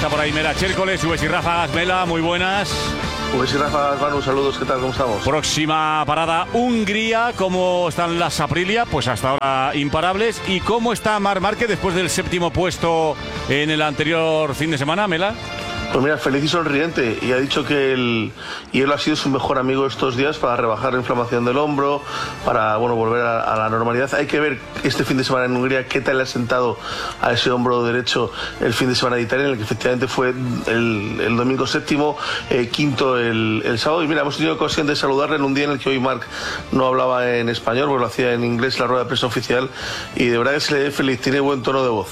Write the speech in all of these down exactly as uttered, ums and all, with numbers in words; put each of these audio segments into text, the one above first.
está por ahí Mela Chércoles, Subes y Ráfagas. Mela, muy buenas. Pues sí, Rafa, Manu, saludos, ¿qué tal? ¿Cómo estamos? Próxima parada, Hungría. ¿Cómo están las Aprilia? Pues hasta ahora imparables. ¿Y cómo está Marc Márquez después del séptimo puesto en el anterior fin de semana, Mela? Pues mira, feliz y sonriente, y ha dicho que el hielo ha sido su mejor amigo estos días para rebajar la inflamación del hombro, para bueno volver a, a la normalidad. Hay que ver este fin de semana en Hungría qué tal le ha sentado a ese hombro derecho el fin de semana de Italia, en el que efectivamente fue el, el domingo séptimo, eh, quinto el, el sábado. Y mira, hemos tenido ocasión de saludarle en un día en el que hoy Marc no hablaba en español, pues lo hacía en inglés la rueda de prensa oficial, y de verdad que se le ve feliz, tiene buen tono de voz.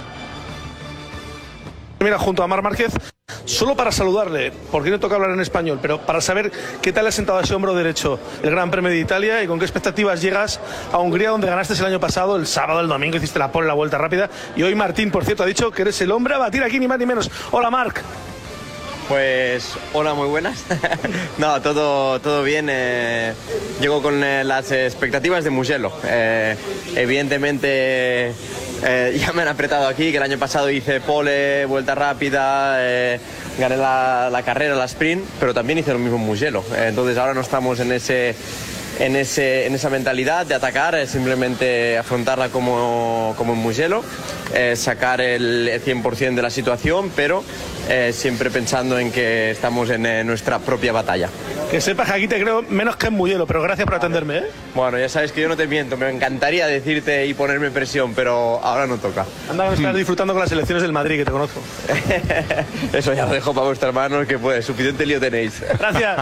Mira, junto a Marc Márquez, solo para saludarle, porque no toca hablar en español, pero para saber qué tal le ha sentado a ese hombro derecho el Gran Premio de Italia y con qué expectativas llegas a Hungría, donde ganaste el año pasado, el sábado, el domingo, hiciste la pole, la vuelta rápida, y hoy Martín, por cierto, ha dicho que eres el hombre a batir aquí, ni más ni menos. Hola, Marc. Pues hola, muy buenas. No, todo, todo bien. Eh, llego con eh, las expectativas de Mugello. Eh, evidentemente eh, ya me han apretado aquí, que el año pasado hice pole, vuelta rápida, eh, gané la, la carrera, la sprint, pero también hice lo mismo en Mugello. Eh, entonces ahora no estamos en ese... En, ese, en esa mentalidad de atacar, es simplemente afrontarla como, como en Mugello, eh, sacar el cien por ciento de la situación, pero eh, siempre pensando en que estamos en eh, nuestra propia batalla. Que sepas que aquí te creo menos que en Mugello, pero gracias por atenderme, ¿eh? Bueno, ya sabes que yo no te miento, me encantaría decirte y ponerme presión, pero ahora no toca. Anda, que estás disfrutando con las elecciones del Madrid, que te conozco. Eso ya lo dejo para vuestras manos, que pues suficiente lío tenéis. Gracias.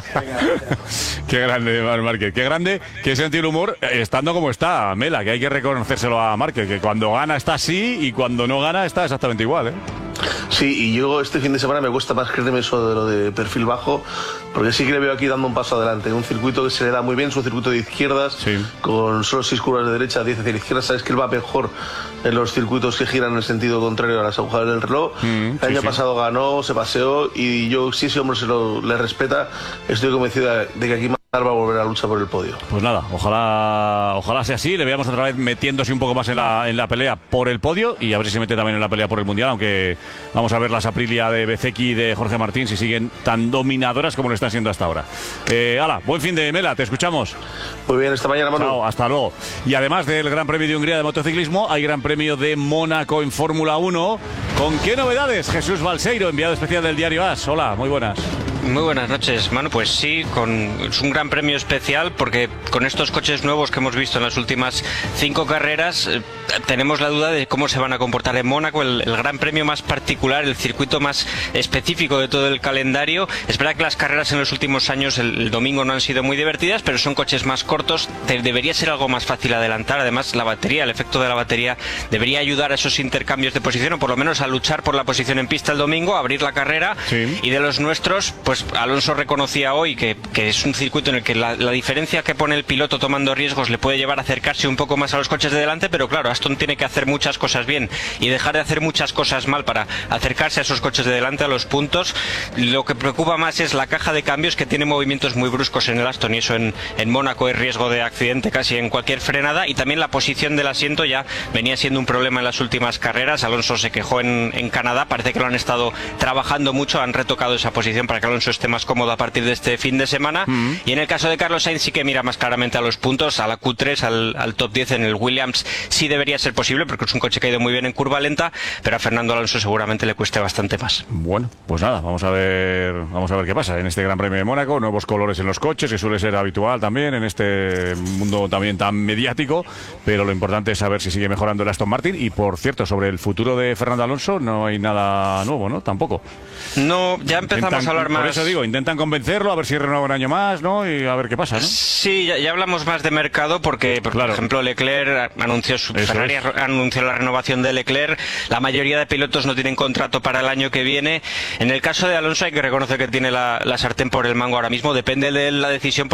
Qué grande, Marc Márquez, qué grande, qué sentido el humor, estando como está, Mela, que hay que reconocérselo a Márquez, que cuando gana está así y cuando no gana está exactamente igual, ¿eh? Sí, y yo este fin de semana me cuesta más creerme eso de lo de perfil bajo, porque sí que le veo aquí dando un paso adelante. Un circuito que se le da muy bien, es un circuito de izquierdas, sí, con solo seis curvas de derecha, diez hacia la izquierda. Sabes que él va mejor en los circuitos que giran en el sentido contrario a las agujas del reloj. Mm, el año sí, pasado sí. ganó, se paseó, y yo, si ese hombre se lo le respeta, estoy convencido de que aquí va a volver a luchar por el podio. Pues nada, ojalá ojalá sea así, le veamos otra vez metiéndose un poco más en la, en la pelea por el podio, y a ver si se mete también en la pelea por el mundial, aunque vamos a ver las Aprilia de Bezzecchi y de Jorge Martín si siguen tan dominadoras como lo están siendo hasta ahora. Eh, hala, buen fin de, Mela, te escuchamos. Muy bien, esta mañana, Manu. Chao, hasta luego. Y además del Gran Premio de Hungría de motociclismo, hay Gran Premio de Mónaco en Fórmula uno. ¿Con qué novedades? Jesús Balseiro, enviado especial del diario AS. Hola, muy buenas. Muy buenas noches, Manu. Pues sí, con, es un gran premio especial porque con estos coches nuevos que hemos visto en las últimas cinco carreras eh, tenemos la duda de cómo se van a comportar en Mónaco, el, el gran premio más particular, el circuito más específico de todo el calendario. Es verdad que las carreras en los últimos años, el, el domingo, no han sido muy divertidas, pero son coches más cortos, te, debería ser algo más fácil adelantar. Además, la batería, el efecto de la batería debería ayudar a esos intercambios de posición, o por lo menos a luchar por la posición en pista el domingo, a abrir la carrera. Sí. Y de los nuestros, pues Alonso reconocía hoy que, que es un circuito en el que la, la diferencia que pone el piloto tomando riesgos le puede llevar a acercarse un poco más a los coches de delante, pero claro, Aston tiene que hacer muchas cosas bien y dejar de hacer muchas cosas mal para acercarse a esos coches de delante, a los puntos. Lo que preocupa más es la caja de cambios, que tiene movimientos muy bruscos en el Aston, y eso en, en Mónaco es riesgo de accidente casi en cualquier frenada. Y también la posición del asiento ya venía siendo un problema en las últimas carreras. Alonso se quejó en, en Canadá, parece que lo han estado trabajando mucho, han retocado esa posición para que Alonso esté más cómodo a partir de este fin de semana. Mm. Y en el caso de Carlos Sainz sí que mira más claramente a los puntos, a la Q tres, al, al top diez en el Williams. Sí debería ser posible porque es un coche que ha ido muy bien en curva lenta, pero a Fernando Alonso seguramente le cueste bastante más. Bueno, pues nada, vamos a ver vamos a ver qué pasa en este Gran Premio de Mónaco. Nuevos colores en los coches, que suele ser habitual también en este mundo también tan mediático, pero lo importante es saber si sigue mejorando el Aston Martin. Y por cierto, sobre el futuro de Fernando Alonso no hay nada nuevo, ¿no? Tampoco. No, ya empezamos intentan, a hablar más. Por eso digo, intentan convencerlo, a ver si renueva un año más, ¿no? Y a ver qué pasa, ¿no? Sí, ya, ya hablamos más de mercado porque, por claro. ejemplo, Leclerc anunció su Ferrari es. anunció la renovación de Leclerc. La mayoría de pilotos no tienen contrato para el año que viene. En el caso de Alonso hay que reconocer que tiene la, la sartén por el mango ahora mismo. Depende de la decisión porque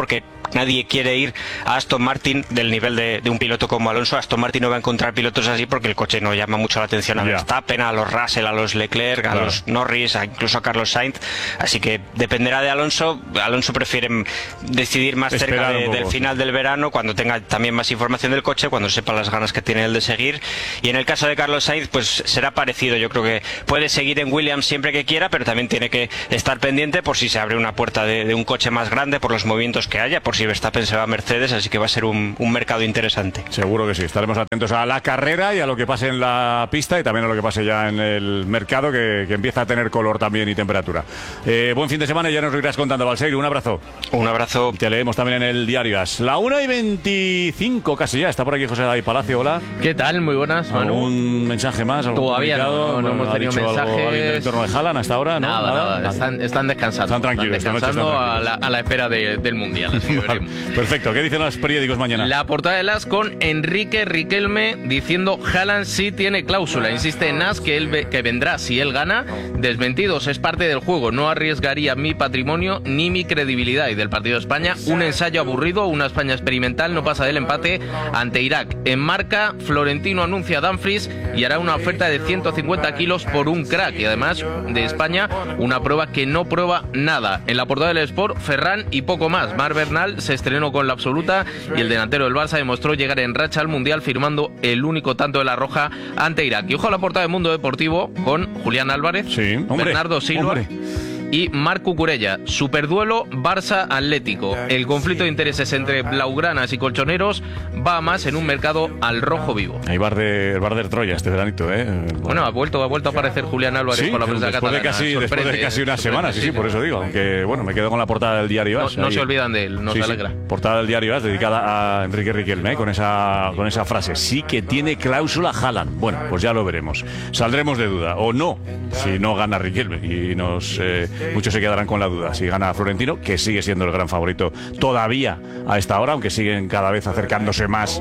nadie quiere ir a Aston Martin del nivel de, de un piloto como Alonso. Aston Martin no va a encontrar pilotos así porque el coche no llama mucho la atención a Verstappen, a los Russell, a los Leclerc, a claro. los Norris, a, incluso a Carlos Sainz. Así que dependerá de Alonso. Alonso prefiere decidir más Esperar cerca de, del final del verano, cuando tenga también más información del coche, cuando sepa las ganas que tiene él de seguir. Y en el caso de Carlos Sainz, pues será parecido. Yo creo que puede seguir en Williams siempre que quiera, pero también tiene que estar pendiente por si se abre una puerta de, de un coche más grande, por los movimientos que haya, por si Verstappen se va a Mercedes, así que va a ser un, un mercado interesante. Seguro que sí, estaremos atentos a la carrera y a lo que pase en la pista y también a lo que pase ya en el mercado, que, que empieza a tener color también y temperatura. Eh, buen fin de semana y ya nos lo irás contando, Balseiro. Un abrazo. Un abrazo. Te leemos también en el diario As. La una y veinticinco casi ya, está por aquí José David Palacio, hola. ¿Qué tal? Muy buenas, Manu. ¿Un mensaje más? Todavía no, no, no hemos tenido mensajes. ¿En torno de Haaland hasta ahora? Nada, ¿no? nada, nada. Están, están descansando. Están tranquilos. Están descansando están tranquilos. A, la, a la espera de, del Mundial. Así que veremos. Perfecto, ¿qué dicen los periódicos mañana? La portada de As con Enrique Riquelme diciendo Haaland sí tiene cláusula. Insiste en As que, él ve, que vendrá si él gana. Desmentidos, es parte del juego. No arriesgaría mi patrimonio ni mi credibilidad. Y del partido de España, un ensayo aburrido, una España experimental no pasa del empate ante Irak. En Marca, Florentino anuncia a Dumfries y hará una oferta de ciento cincuenta kilos por un crack. Y además de España, una prueba que no prueba nada. En la portada del Sport, Ferran y poco más. Mar Bernal se estrenó con la absoluta y el delantero del Barça demostró llegar en racha al Mundial firmando el único tanto de la Roja ante Irak. Y ojo a la portada de Mundo Deportivo con Julián Álvarez, sí, hombre, Bernardo Silva hombre. y Marc Cucurella. Superduelo Barça-Atlético. El conflicto de intereses entre blaugranas y colchoneros va más en un mercado al rojo vivo. Hay bar de, el bar de Troya este veranito, ¿eh? Bueno, ha vuelto, ha vuelto a aparecer Julián Álvarez sí, con la prensa después catalana. De casi, después de casi una semana, sí, sí, por eso digo. Aunque, bueno, me quedo con la portada del diario As. No, no se olvidan de él, nos sí, alegra. Sí, portada del diario As dedicada a Enrique Riquelme, ¿eh? con, esa, con esa frase. Sí que tiene cláusula Haaland. Bueno, pues ya lo veremos. Saldremos de duda, o no, si no gana Riquelme. Y nos eh, muchos se quedarán con la duda si gana Florentino, que sigue siendo el gran favorito todavía a esta hora, aunque siguen cada vez acercándose más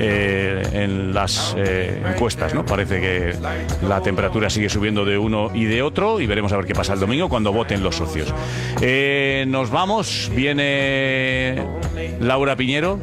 eh, en las eh, encuestas, ¿no? Parece que la temperatura sigue subiendo de uno y de otro y veremos a ver qué pasa el domingo cuando voten los socios. Eh, nos vamos, viene Laura Piñero.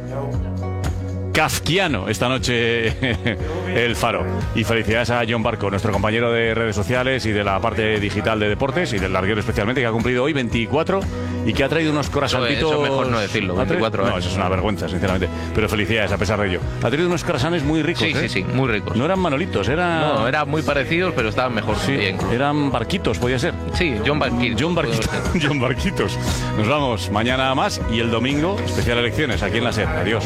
Kafkiano esta noche el Faro. Y felicidades a John Barco, nuestro compañero de redes sociales y de la parte digital de deportes y del larguero especialmente, que ha cumplido hoy veinticuatro y que ha traído unos corasantitos. Eso mejor no decirlo, veinticuatro. No, eso es una vergüenza, sinceramente. Pero felicidades a pesar de ello. Ha traído unos corazones muy ricos. Sí, ¿eh? sí, sí, muy ricos. No eran manolitos, eran. No, eran muy parecidos, pero estaban mejor. Sí, bien. Eran barquitos, podía ser. Sí, John Barquitos. John Barquitos. John Barquitos. Nos vamos mañana más y el domingo, especial elecciones aquí en la SER. Adiós.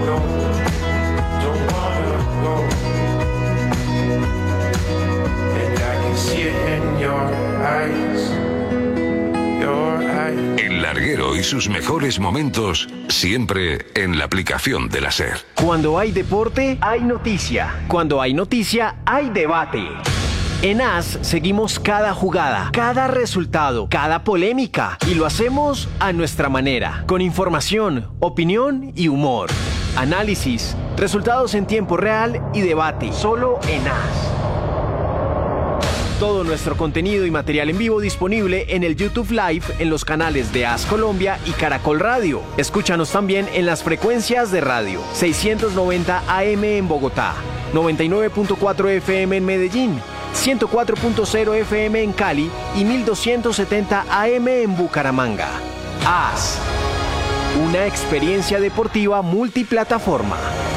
El larguero y sus mejores momentos siempre en la aplicación de la SER. Cuando hay deporte, hay noticia. Cuando hay noticia, hay debate. En As seguimos cada jugada, cada resultado, cada polémica y lo hacemos a nuestra manera, con información, opinión y humor. Análisis, resultados en tiempo real y debate, solo en As. Todo nuestro contenido y material en vivo disponible en el YouTube Live en los canales de As Colombia y Caracol Radio. Escúchanos también en las frecuencias de radio seiscientos noventa A M en Bogotá, noventa y nueve punto cuatro F M en Medellín, ciento cuatro punto cero F M en Cali y mil doscientos setenta A M en Bucaramanga. As, una experiencia deportiva multiplataforma.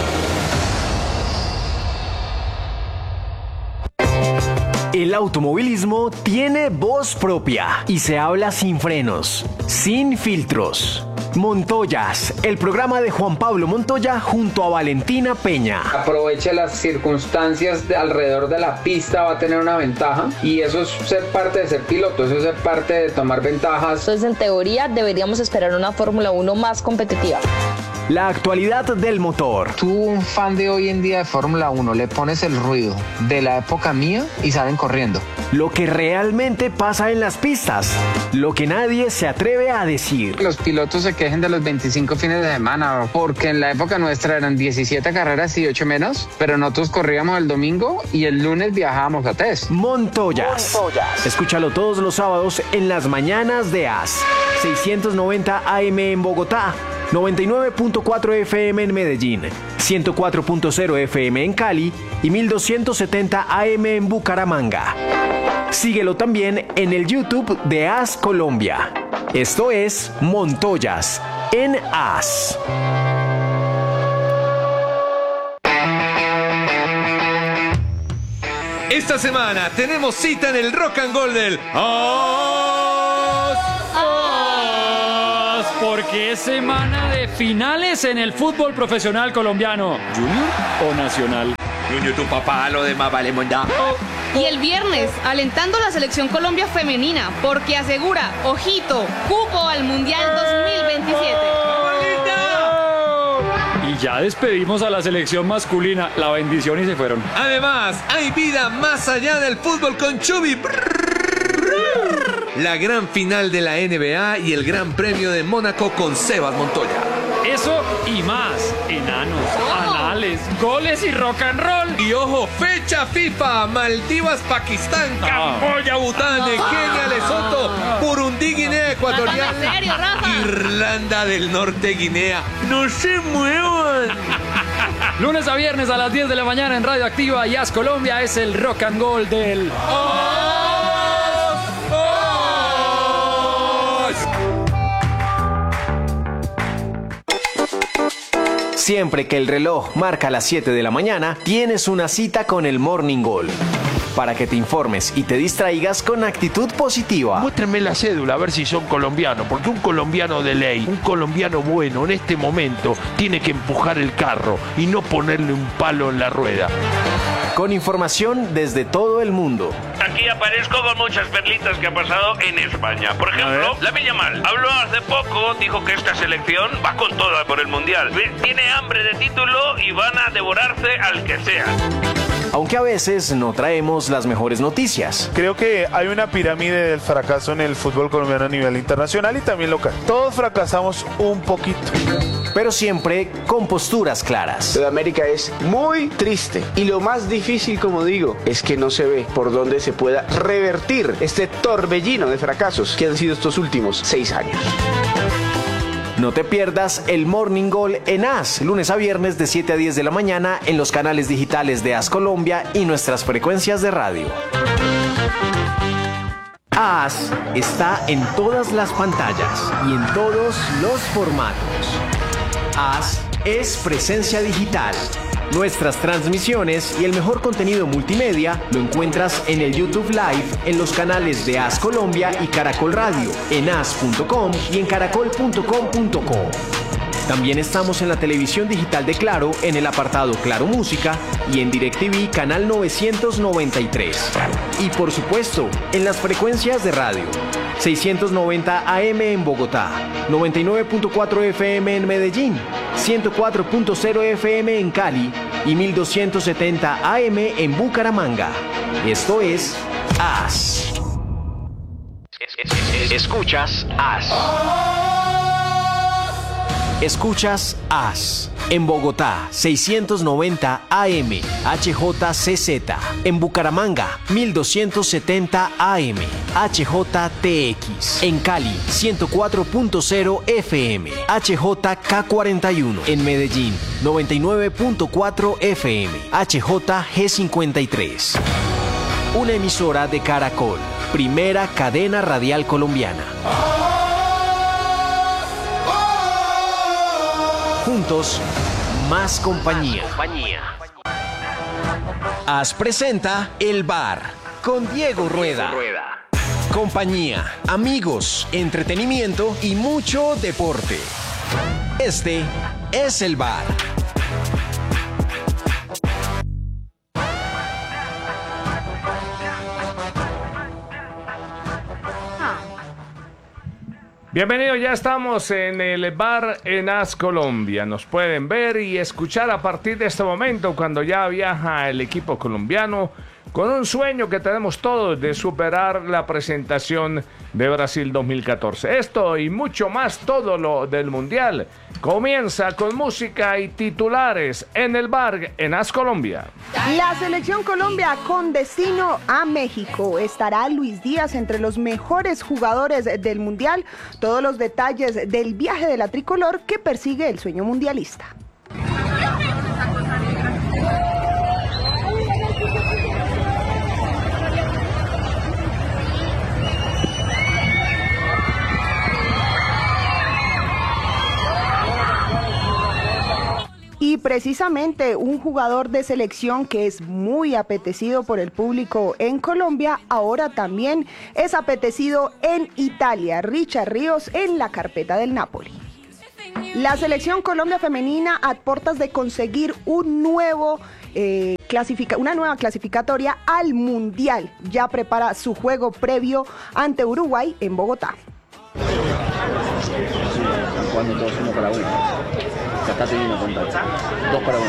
El automovilismo tiene voz propia y se habla sin frenos, sin filtros. Montoyas, el programa de Juan Pablo Montoya junto a Valentina Peña. Aproveche las circunstancias de alrededor de la pista, va a tener una ventaja y eso es ser parte de ser piloto, eso es ser parte de tomar ventajas. Entonces, en teoría, deberíamos esperar una Fórmula uno más competitiva. La actualidad del motor. Tú, un fan de hoy en día de Fórmula uno, le pones el ruido de la época mía y salen corriendo. Lo que realmente pasa en las pistas, lo que nadie se atreve a decir. Los pilotos se quejen de los veinticinco fines de semana, porque en la época nuestra eran diecisiete carreras y ocho menos, pero nosotros corríamos el domingo y el lunes viajábamos a test. Montoyas. Montoyas. Escúchalo todos los sábados en las mañanas de As. seiscientos noventa A M en Bogotá, noventa y nueve punto cuatro F M en Medellín, ciento cuatro punto cero F M en Cali y mil doscientos setenta A M en Bucaramanga. Síguelo también en el YouTube de As Colombia. Esto es Montoyas en As. Esta semana tenemos cita en el Rock and Roll del As. As, porque es semana de finales en el fútbol profesional colombiano. ¿Junior o nacional? Junior, tu papá, lo demás vale mondá. Y el viernes, alentando a la selección Colombia femenina, porque asegura, ojito, cupo al Mundial dos mil veintisiete. Y ya despedimos a la selección masculina, la bendición y se fueron. Además, hay vida más allá del fútbol con Chubi. La gran final de la N B A y el Gran Premio de Mónaco con Sebas Montoya. Eso y más, enanos, oh. anales, goles y rock and roll. Y ojo, fecha FIFA, Maldivas, Pakistán, ah. Camboya, Bután, ah. Kenia, Lesoto, ah. Burundi, Guinea Ecuatorial, ¿En serio, Rafa? Irlanda del Norte, Guinea. ¡No se muevan! Lunes a viernes a las diez de la mañana en Radio Activa y As Colombia es el rock and roll del... Oh. Siempre que el reloj marca las siete de la mañana, tienes una cita con el Morning Goal. Para que te informes y te distraigas con actitud positiva. Muéstrenme la cédula a ver si son colombianos, porque un colombiano de ley, un colombiano bueno en este momento tiene que empujar el carro y no ponerle un palo en la rueda. Con información desde todo el mundo. Aquí aparezco con muchas perlitas que ha pasado en España. Por ejemplo, Lamine Yamal habló hace poco, dijo que esta selección va con toda por el Mundial. Tiene hambre de título y van a devorarse al que sea. Aunque a veces no traemos las mejores noticias. Creo que hay una pirámide del fracaso en el fútbol colombiano a nivel internacional y también local. Todos fracasamos un poquito. Pero siempre con posturas claras. Sudamérica es muy triste y lo más difícil, como digo, es que no se ve por dónde se pueda revertir este torbellino de fracasos que han sido estos últimos seis años. No te pierdas el Morning Goal en As, lunes a viernes de siete a diez de la mañana en los canales digitales de As Colombia y nuestras frecuencias de radio. As está en todas las pantallas y en todos los formatos. As es presencia digital. Nuestras transmisiones y el mejor contenido multimedia lo encuentras en el YouTube Live, en los canales de As Colombia y Caracol Radio, en as punto com y en caracol punto com punto co. También estamos en la televisión digital de Claro, en el apartado Claro Música y en DirecTV canal novecientos noventa y tres. Y por supuesto, en las frecuencias de radio. seiscientos noventa A M en Bogotá, noventa y nueve punto cuatro F M en Medellín, ciento cuatro punto cero F M en Cali y mil doscientos setenta A M en Bucaramanga. Esto es As. Escuchas As. Escuchas As. En Bogotá, seiscientos noventa A M, H J C Z. En Bucaramanga, mil doscientos setenta A M, H J T X. En Cali, ciento cuatro punto cero F M, H J K cuarenta y uno. En Medellín, noventa y nueve punto cuatro F M, H J G cincuenta y tres. Una emisora de Caracol, primera cadena radial colombiana. Juntos, más compañía. As presenta El Bar con Diego Rueda. Compañía, amigos, entretenimiento y mucho deporte. Este es El Bar. Bienvenidos, ya estamos en el bar en As Colombia. Nos pueden ver y escuchar a partir de este momento cuando ya viaja el equipo colombiano con un sueño que tenemos todos de superar la presentación de Brasil dos mil catorce. Esto y mucho más, todo lo del Mundial, comienza con música y titulares en el bar en As Colombia. La selección Colombia con destino a México. Estará Luis Díaz entre los mejores jugadores del Mundial. Todos los detalles del viaje de la tricolor que persigue el sueño mundialista. Y precisamente un jugador de selección que es muy apetecido por el público en Colombia, ahora también es apetecido en Italia. Richard Ríos en la carpeta del Napoli. La selección Colombia femenina a puertas de conseguir un nuevo, eh, clasifica, una nueva clasificatoria al Mundial. Ya prepara su juego previo ante Uruguay en Bogotá. Jugando todos uno para uno. Se está teniendo contacto. Dos para uno.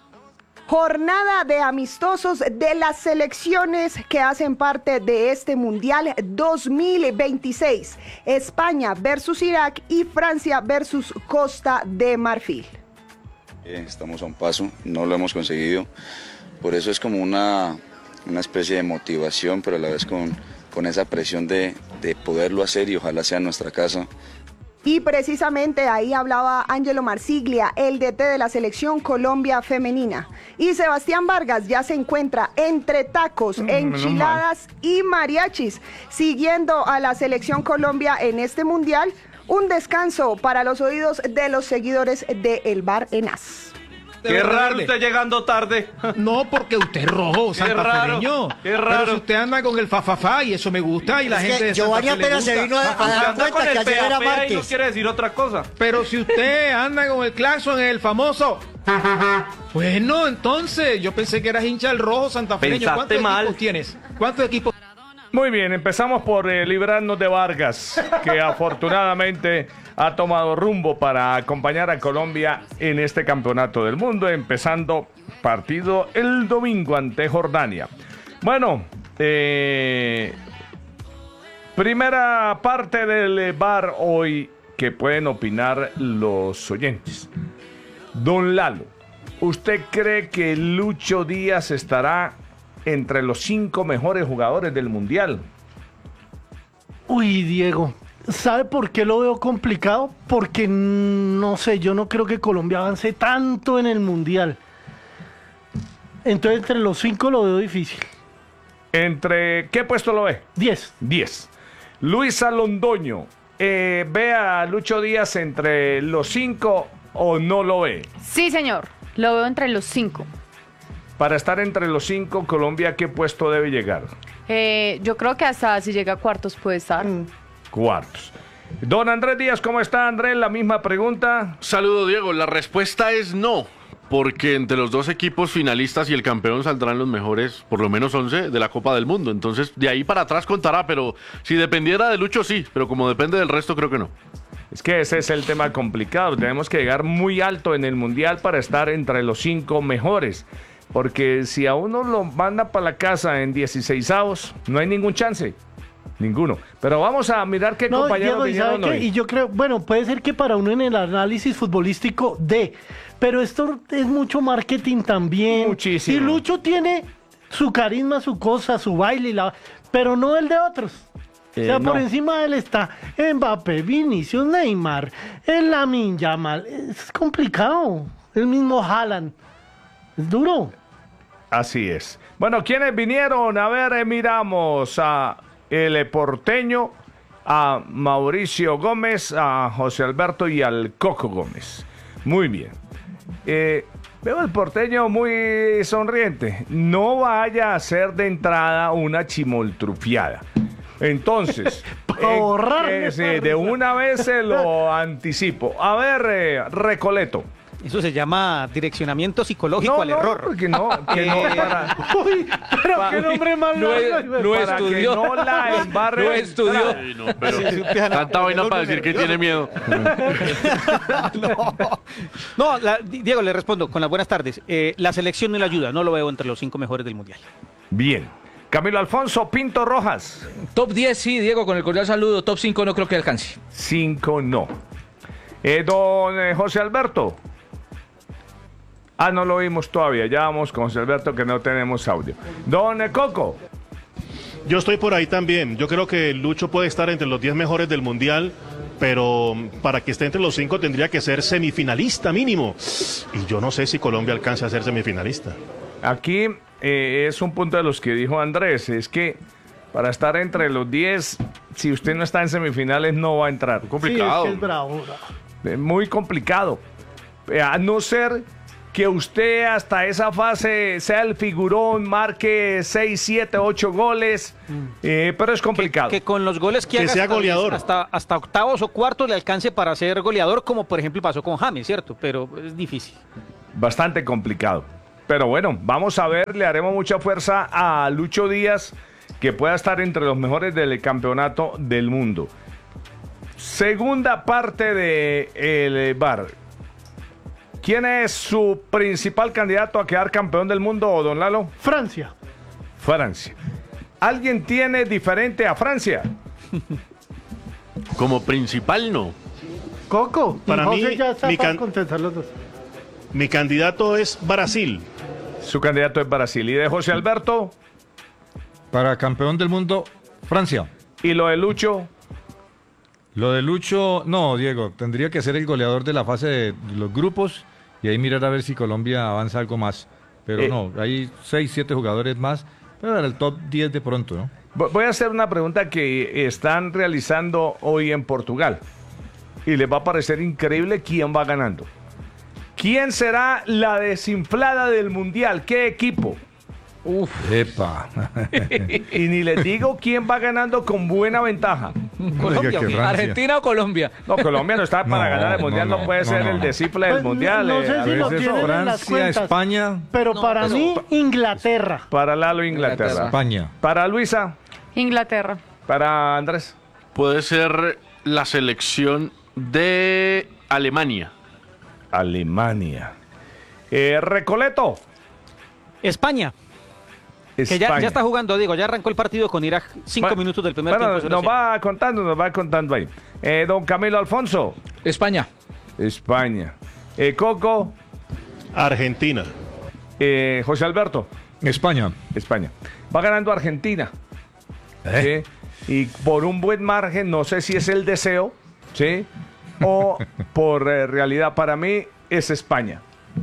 Jornada de amistosos de las selecciones que hacen parte de este Mundial dos mil veintiséis. España versus Irak y Francia versus Costa de Marfil. Estamos a un paso, no lo hemos conseguido. Por eso es como una, una especie de motivación, pero a la vez con, con esa presión de, de poderlo hacer y ojalá sea en nuestra casa. Y precisamente ahí hablaba Ángelo Marsiglia, el D T de la selección Colombia femenina. Y Sebastián Vargas ya se encuentra entre tacos, mm, enchiladas y mariachis, siguiendo a la selección Colombia en este mundial. Un descanso para los oídos de los seguidores de El Bar en As. Qué raro usted llegando tarde. No, porque usted es rojo, santafereño. Qué raro. Pero si usted anda con el fafafá y eso me gusta y la es gente de Giovanni Santa Fe apenas le se gusta. vino a, a dar cuenta que ayer era martes. No quiere decir otra cosa. Pero si usted anda con el claxon, el famoso. Bueno, entonces, yo pensé que eras hincha del rojo santafereño. ¿Cuántos mal. equipos tienes? ¿Cuántos equipos? Muy bien, empezamos por eh, librarnos de Vargas, que afortunadamente ha tomado rumbo para acompañar a Colombia en este campeonato del mundo, empezando partido el domingo ante Jordania. Bueno, eh, primera parte del bar hoy que pueden opinar los oyentes. Don Lalo, ¿usted cree que Lucho Díaz estará entre los cinco mejores jugadores del Mundial? Uy, Diego, ¿sabe por qué lo veo complicado? Porque, no sé, yo no creo que Colombia avance tanto en el Mundial. Entonces, entre los cinco lo veo difícil. ¿Entre qué puesto lo ve? Diez. Diez. Luisa Londoño, eh, ¿ve a Lucho Díaz entre los cinco o no lo ve? Sí, señor, lo veo entre los cinco. Para estar entre los cinco, Colombia, ¿qué puesto debe llegar? Eh, yo creo que hasta si llega a cuartos puede estar. Mm. Cuartos. Don Andrés Díaz, ¿cómo está, Andrés? La misma pregunta. Saludo, Diego. La respuesta es no, porque entre los dos equipos finalistas y el campeón saldrán los mejores, por lo menos once, de la Copa del Mundo. Entonces, de ahí para atrás contará, pero si dependiera de Lucho, sí, pero como depende del resto, creo que no. Es que ese es el tema complicado. Tenemos que llegar muy alto en el Mundial para estar entre los cinco mejores. Porque si a uno lo manda para la casa en dieciseisavos, no hay ningún chance. Ninguno. Pero vamos a mirar qué no, compañeros Diego, vinieron hoy. Y yo creo, bueno, puede ser que para uno en el análisis futbolístico de, pero esto es mucho marketing también. Muchísimo. Y Lucho tiene su carisma, su cosa, su baile, y la, pero no el de otros. Eh, o sea, no. Por encima de él está Mbappé, Vinicius, Neymar, el Lamine Yamal. Es complicado. El mismo Haaland. Es duro. Así es. Bueno, ¿quiénes vinieron? A ver, eh, miramos a el porteño, a Mauricio Gómez, a José Alberto y al Coco Gómez. Muy bien. Eh, veo al porteño muy sonriente. No vaya a ser de entrada una chimoltrufiada. Entonces, eh, eh, sí, de una vez se lo anticipo. A ver, eh, Recoleto. Eso se llama direccionamiento psicológico No, al no, error. porque no, que no, Eh, para- Uy, pero Pa- qué nombre más No es- largo. no Para estudió. que no la embarre. No estudió. Sí, no, pero Sí, sí, empiezan a tanta vaina poner para decir que tiene miedo. no, no la- Diego, le respondo con las buenas tardes. Eh, la selección no le ayuda, no lo veo entre los cinco mejores del Mundial. Bien. Camilo Alfonso Pinto Rojas. Top diez, sí, Diego, con el cordial saludo. Top cinco no creo que alcance. cinco no. Eh, don eh, José Alberto. Ah, no lo oímos todavía. Ya vamos con José Alberto que no tenemos audio. Don eh, Coco. Yo estoy por ahí también. Yo creo que Lucho puede estar entre los diez mejores del Mundial, pero para que esté entre los cinco tendría que ser semifinalista mínimo. Y yo no sé si Colombia alcanza a ser semifinalista. Aquí eh, es un punto de los que dijo Andrés. Es que para estar entre los diez, si usted no está en semifinales, no va a entrar. Complicado. Sí, es que es bravo, bravo. Eh, Muy complicado. Eh, A no ser que usted hasta esa fase sea el figurón, marque seis, siete, ocho goles, eh, pero es complicado. Que con los goles que, Que haga sea hasta goleador. diez, Hasta, hasta octavos o cuartos le alcance para ser goleador, como por ejemplo pasó con James, ¿cierto? Pero es difícil. Bastante complicado. Pero bueno, vamos a ver, le haremos mucha fuerza a Lucho Díaz, que pueda estar entre los mejores del campeonato del mundo. Segunda parte de el bar. ¿Quién es su principal candidato a quedar campeón del mundo, don Lalo? Francia. Francia. ¿Alguien tiene diferente a Francia? Como principal, no. Coco. Para y José mí, ya está mi para can- contestar los dos. Mi candidato es Brasil. Su candidato es Brasil. ¿Y de José Alberto? Para campeón del mundo, Francia. ¿Y lo de Lucho? Lo de Lucho, no, Diego, tendría que ser el goleador de la fase de los grupos y ahí mirar a ver si Colombia avanza algo más. Pero Eh. no, hay seis, siete jugadores más, pero era el top diez de pronto, ¿no? Vo- Voy a hacer una pregunta que están realizando hoy en Portugal. Y les va a parecer increíble quién va ganando. ¿Quién será la desinflada del Mundial? ¿Qué equipo? Uf. Epa. Y ni les digo quién va ganando con buena ventaja. Colombia, que Francia. Argentina o Colombia. No, Colombia no está para No, ganar el Mundial, no, no, no, puede no, ser no, el no. descifle del Pues, Mundial. no eh, sé a si lo veces tienen eso. en las Francia, cuentas. España. Pero No, para pero- mí, Inglaterra. Para Lalo, Inglaterra. España. Para Luisa, Inglaterra. para Andrés. Puede ser la selección de Alemania. Alemania. Eh, Recoleto. España. Que ya, España. ya está jugando, Diego. Ya arrancó el partido con Irak. Cinco Bueno, minutos del primer Bueno, tiempo. cero nos cero. va contando, nos va contando ahí. Eh, don Camilo Alfonso. España. España. Eh, Coco. Argentina. Eh, José Alberto. España. España. Va ganando Argentina. ¿Eh? ¿Sí? Y por un buen margen, no sé si es el deseo, ¿sí? O por eh, realidad, para mí es España.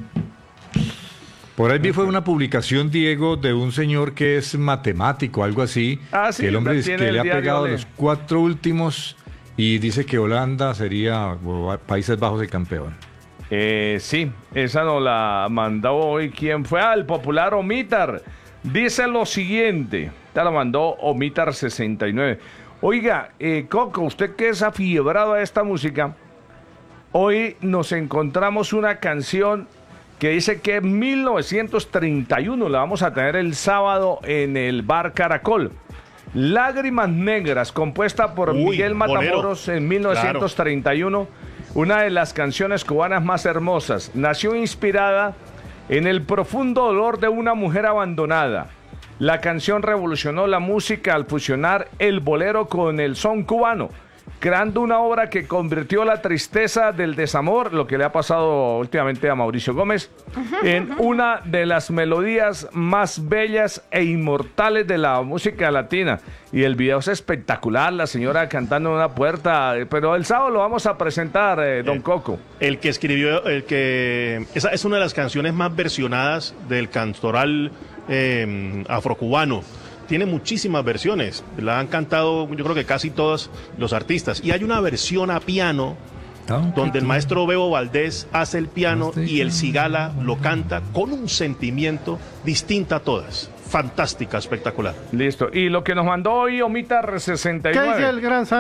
Por ahí vi fue una publicación, Diego, de un señor que es matemático, algo así. Ah, sí, que el hombre la dice tiene que el le ha diario pegado Le. los cuatro últimos y dice que Holanda sería o, Países Bajos el campeón. Eh, sí, esa nos la mandó hoy. ¿Quién fue? Ah, el popular Omitar. Dice lo siguiente. Te la mandó Omitar sesenta y nueve. Oiga, eh, Coco, usted que es afiebrado a esta música, hoy nos encontramos una canción que dice que en mil novecientos treinta y uno la vamos a tener el sábado en el Bar Caracol. Lágrimas Negras, compuesta por Uy, Miguel Matamoros bolero. en mil novecientos treinta y uno. Una de las canciones cubanas más hermosas. Nació inspirada en el profundo dolor de una mujer abandonada. La canción revolucionó la música al fusionar el bolero con el son cubano, creando una obra que convirtió la tristeza del desamor, lo que le ha pasado últimamente a Mauricio Gómez, en una de las melodías más bellas e inmortales de la música latina. Y el video es espectacular, la señora cantando en una puerta, pero el sábado lo vamos a presentar, eh, don Coco. El que escribió, el que esa es una de las canciones más versionadas del cantoral eh, afrocubano. Tiene muchísimas versiones, la han cantado yo creo que casi todos los artistas. Y hay una versión a piano donde el maestro Bebo Valdés hace el piano y el Cigala lo canta con un sentimiento distinto a todas. Fantástica, espectacular. Listo. Y lo que nos mandó hoy Omitar sesenta y ¿Qué nueve. dice el Gran San?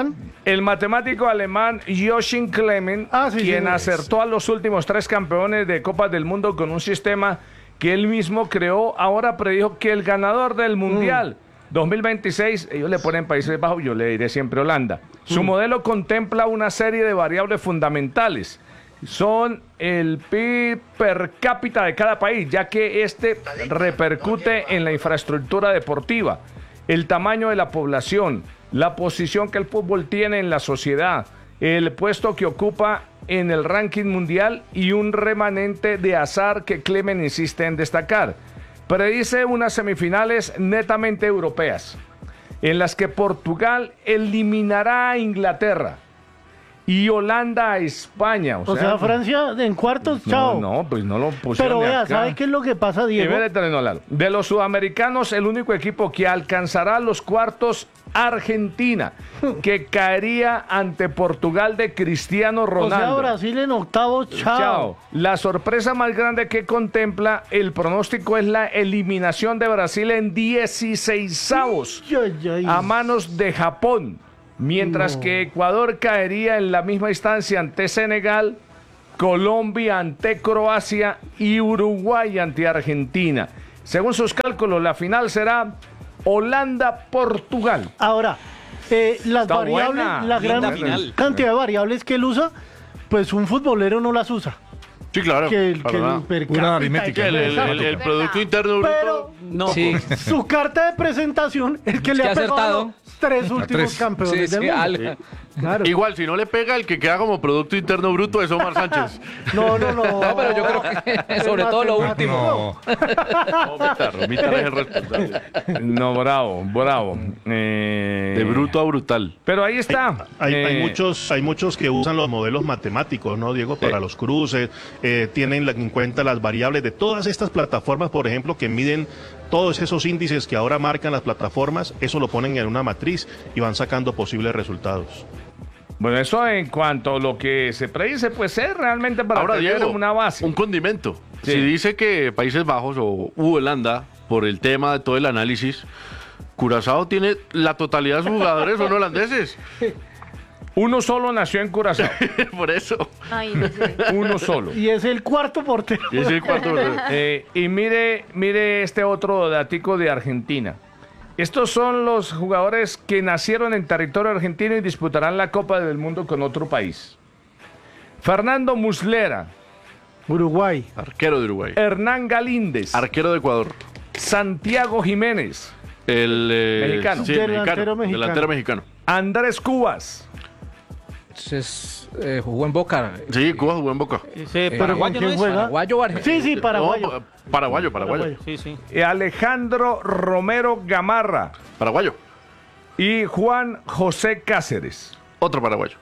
El matemático alemán Joachim Clement, Ah, sí, quien sí, acertó a los últimos tres campeones de Copas del Mundo con un sistema que él mismo creó, ahora predijo que el ganador del Mundial dos mil veintiséis, ellos le ponen Países Bajos, yo le diré siempre Holanda. Su Mm. modelo contempla una serie de variables fundamentales. Son el P I B per cápita de cada país, ya que este repercute en la infraestructura deportiva, el tamaño de la población, la posición que el fútbol tiene en la sociedad, el puesto que ocupa en el ranking mundial y un remanente de azar que Clement insiste en destacar. Predice unas semifinales netamente europeas, en las que Portugal eliminará a Inglaterra y Holanda a España. O sea, Francia en cuartos, chao. No, no, pues no lo pusieron. Pero de vea, acá. ¿sabe qué es lo que pasa, Diego? Y mire, terminó, Lalo. De los sudamericanos, el único equipo que alcanzará los cuartos, Argentina, que caería ante Portugal de Cristiano O sea, Ronaldo. Brasil en octavos, chao. Chao. La sorpresa más grande que contempla el pronóstico es la eliminación de Brasil en dieciseisavos a manos de Japón, mientras No. que Ecuador caería en la misma instancia ante Senegal, Colombia ante Croacia y Uruguay ante Argentina. Según sus cálculos, la final será Holanda-Portugal. Ahora, eh, las Está variables, buena. la gran Linda final. cantidad de variables que él usa, pues un futbolero no las usa. Sí, claro. Que el, para que el nada. per Pura cápita, aritmética. que El, el- exacto. el- el Producto Interno Bruto. Pero No. Sí. su carta de presentación es que le que ha ha pegado a acertado. los tres últimos tres. campeones Sí, del sí, mundo. al- Claro. Igual, si no le pega, el que queda como Producto Interno Bruto es Omar Sánchez. No, no, no. No, pero yo creo que sobre todo lo último. No. No, Mitar, Mitar es el responsable. No, bravo, bravo. Eh, De bruto a brutal. Pero ahí está. Hay, hay Eh, muchos, hay muchos que usan los modelos matemáticos, ¿no, Diego? Para los cruces, eh, tienen la- en cuenta las variables de todas estas plataformas, por ejemplo, que miden todos esos índices que ahora marcan las plataformas, eso lo ponen en una matriz y van sacando posibles resultados. Bueno, eso en cuanto a lo que se predice, pues es realmente para Ahora, tener Diego, una base. un condimento. Sí. Si dice que Países Bajos o u Holanda, por el tema de todo el análisis, Curazao tiene la totalidad de sus jugadores son holandeses. Uno solo nació en Curazao. Por eso. Ay, no sé. Uno solo. Y es el cuarto portero. Y es el cuarto. Eh, y mire, mire este otro datico de Argentina. Estos son los jugadores que nacieron en territorio argentino y disputarán la Copa del Mundo con otro país. Fernando Muslera, Uruguay. Arquero de Uruguay. Hernán Galíndez, Arquero de Ecuador. Santiago Jiménez, El eh, Mexicano. sí, Delantero mexicano, mexicano. Delantero mexicano. Andrés Cubas, Es, eh, jugó en Boca. Sí, Cuba jugó en Boca. Ese Eh, paraguayo ¿con quién no es. juega? ¿Paraguayo o argentino? Sí, sí, paraguayo. No, paraguayo, paraguayo. Sí, sí. eh, Alejandro Romero Gamarra Paraguayo. y Juan José Cáceres. Otro paraguayo.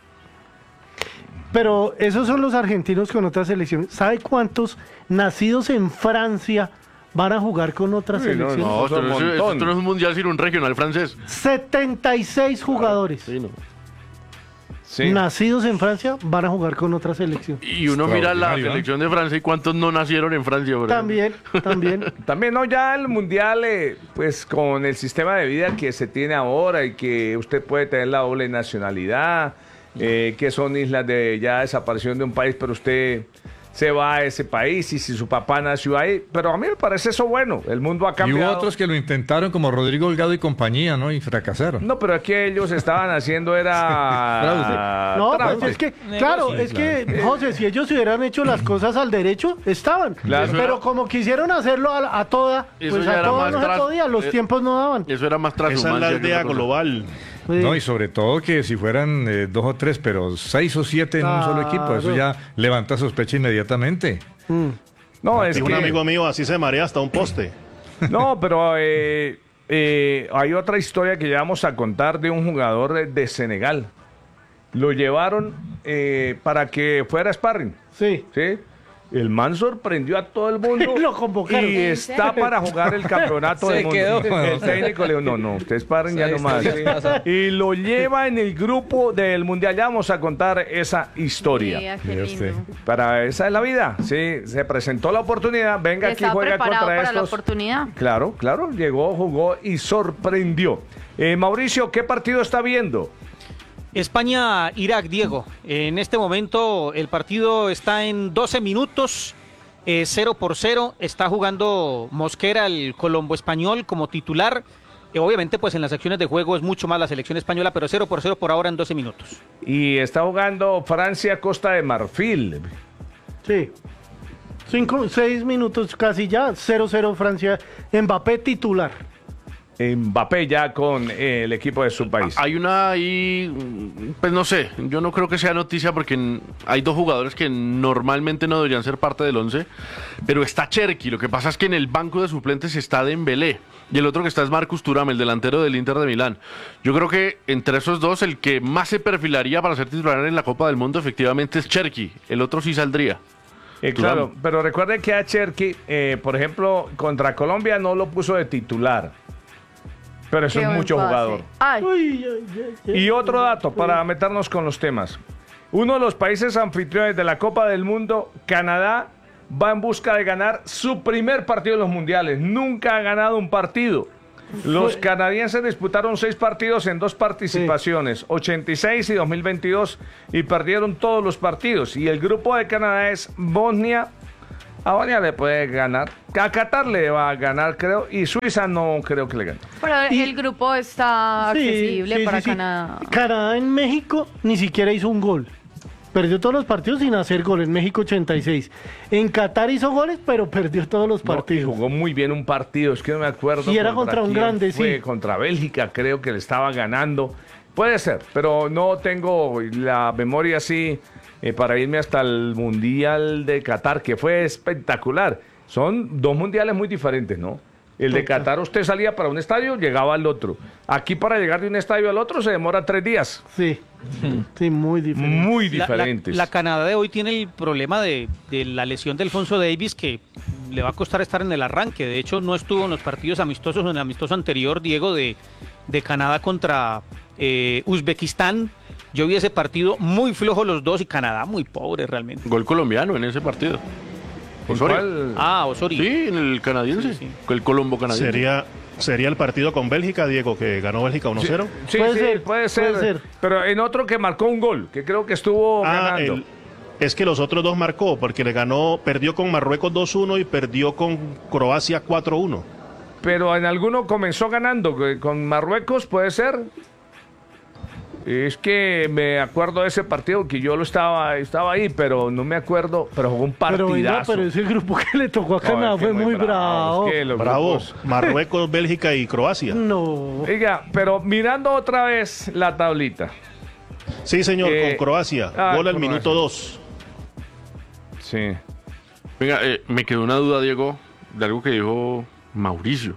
Pero esos son los argentinos con otras selecciones. ¿Sabe cuántos nacidos en Francia van a jugar con otras Sí, no, selecciones? No, Son esto, no es- un montón. esto no es un mundial sino un regional francés. setenta y seis jugadores Sí, no. Sí. nacidos en Francia van a jugar con otra selección. Y uno mira la Extraordinario, ¿eh? selección de Francia y cuántos no nacieron en Francia. bro. También, también. También, no, ya el mundial, eh, pues con el sistema de vida que se tiene ahora y que usted puede tener la doble nacionalidad, eh, que son islas de ya desaparición de un país, pero usted se va a ese país y si su papá nació ahí. Pero a mí me parece eso bueno, el mundo ha Y cambiado. hubo otros que lo intentaron, como Rodrigo Holgado y compañía, ¿no? Y fracasaron. No, pero aquí ellos estaban haciendo era... No, trampa. pues es que, claro, es que, José, si ellos hubieran hecho las cosas al derecho, estaban. Claro. Pero como quisieron hacerlo a, a toda, Eso pues ya a era toda más no se tras- podía, los eh, tiempos no daban. Eso era más Esa es la transhumancia que aldea otra cosa. global. Pues, No, y sobre todo que si fueran eh, dos o tres, pero seis o siete en un solo equipo, eso Claro. ya levanta sospecha inmediatamente. mm. No, es Dijo que... un amigo mío, así se marea hasta un poste. No, pero eh, eh, hay otra historia que ya vamos a contar de un jugador de, de Senegal. Lo llevaron eh, para que fuera sparring. Sí. ¿Sí? El man sorprendió a todo el mundo. Lo convocaron. Y está para jugar el campeonato Se del mundo. quedó. El técnico le dijo, no, no, usted sparring ya Sí, no más. sí, pasa. Y lo lleva en el grupo del mundial. Ya vamos a contar esa historia. Mira, qué Mire lindo. usted. Para esa es la vida. Sí, se presentó la oportunidad. Venga aquí, Estaba juega preparado contra para la estos. oportunidad. Claro, claro, llegó, jugó y sorprendió. Eh, Mauricio, ¿qué partido está viendo? España-Irak, Diego. En este momento el partido está en doce minutos, eh, cero por cero. Está jugando Mosquera, el colombo español, como titular. Eh, obviamente, pues en las acciones de juego es mucho más la selección española, pero cero por cero por ahora en doce minutos. Y está jugando Francia-Costa de Marfil. Sí. Cinco, seis minutos casi ya, cero cero Francia. Mbappé titular. Mbappé ya con eh, el equipo de su país. Hay una ahí, pues no sé, yo no creo que sea noticia porque hay dos jugadores que normalmente no deberían ser parte del once, pero está Cherki. Lo que pasa es que en el banco de suplentes está Dembélé y el otro que está es Marcus Thuram, el delantero del Inter de Milán. Yo creo que entre esos dos el que más se perfilaría para ser titular en la Copa del Mundo efectivamente es Cherki, el otro sí saldría. Eh, claro, pero recuerden que a Cherki, eh, por ejemplo, contra Colombia no lo puso de titular. Pero eso Qué es buen mucho pase. jugador. Ay. Uy, ay, ay, Y ay, otro ay, dato ay. para meternos con los temas. Uno de los países anfitriones de la Copa del Mundo, Canadá, va en busca de ganar su primer partido en los mundiales. Nunca ha ganado un partido. Los canadienses disputaron seis partidos en dos participaciones, ochenta y seis y dos mil veintidós, y perdieron todos los partidos. Y el grupo de Canadá es Bosnia. A Bosnia le puede ganar. A Qatar le va a ganar, creo. Y Suiza no creo que le gane. Pero el grupo está Sí, accesible sí, para sí, sí. Canadá. Canadá en México ni siquiera hizo un gol. Perdió todos los partidos sin hacer gol. En México ochenta y seis. En Qatar hizo goles, pero perdió todos los No, y partidos. jugó muy bien un partido, es que no me acuerdo. Y era contra un quién grande, fue, sí. Contra Bélgica, creo que le estaba ganando. Puede ser, pero no tengo la memoria así eh, para irme hasta el Mundial de Qatar, que fue espectacular. Son dos mundiales muy diferentes, ¿no? El de Qatar usted salía para un estadio, llegaba al otro. Aquí para llegar de un estadio al otro se demora tres días. Sí, sí, muy diferente. Muy La- la- diferentes. La, Canadá de hoy tiene el problema de, de la lesión de Alfonso Davies, que le va a costar estar en el arranque. De hecho, no estuvo en los partidos amistosos, en el amistoso anterior, Diego, de, de Canadá contra eh, Uzbekistán. Yo vi ese partido muy flojo los dos y Canadá muy pobre realmente. Gol colombiano en ese partido. Osorio. cuál? Ah, Osorio. Sí, en el canadiense. El colombo canadiense. Sería, sería el partido con Bélgica, Diego, que ganó Bélgica uno cero. Sí, Puede sí, ser, puede ser, puede ser. Pero en otro que marcó un gol, que creo que estuvo Ah, ganando. el- es que los otros dos marcó, porque le ganó, perdió con Marruecos dos uno y perdió con Croacia cuatro uno. Pero en alguno comenzó ganando, que con Marruecos, puede ser. Es que me acuerdo de ese partido que yo lo estaba, estaba ahí, pero no me acuerdo, pero jugó un Pero, venga, partidazo. pero ese grupo que le tocó a No, Canadá es que fue muy bravo. es que los Bravos, grupos- Marruecos, Bélgica y Croacia. No. Oiga, pero mirando otra vez la tablita. Sí, señor, Eh, con Croacia. ah, Gol al Croacia. minuto dos. Sí. Venga, eh, me quedó una duda, Diego, de algo que dijo Mauricio.